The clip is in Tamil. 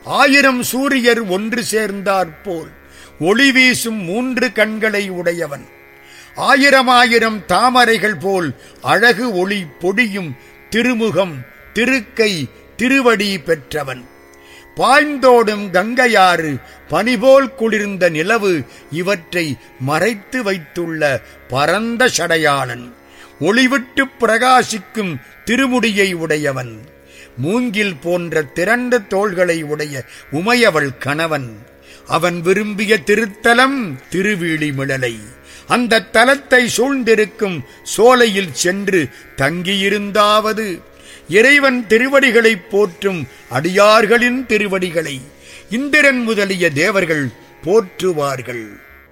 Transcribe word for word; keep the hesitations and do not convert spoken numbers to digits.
ஆயிரம் சூரியர் ஒன்று சேர்ந்தாற்போல் ஒளி வீசும் மூன்று கண்களை உடையவன். ஆயிரமாயிரம் தாமரைகள் போல் அழகு ஒளி பொடியும் திருமுகம் திருக்கை திருவடி பெற்றவன். பாய்ந்தோடும் கங்கையாறு பனிபோல் குளிர்ந்த நிலவு இவற்றை மறைத்து வைத்துள்ள பரந்த சடையாளன். ஒளிவிட்டு பிரகாசிக்கும் திருமுடியை உடையவன். மூங்கில் போன்ற திரண்ட தோள்களை உடைய உமையவள் கணவன். அவன் விரும்பிய திருத்தலம் திருவீழிமிழலை. அந்த தலத்தை சூழ்ந்திருக்கும் சோலையில் சென்று தங்கியிருந்தாவது இறைவன் திருவடிகளை போற்றும் அடியார்களின் திருவடிகளை இந்திரன் முதலிய தேவர்கள் போற்றுவார்கள்.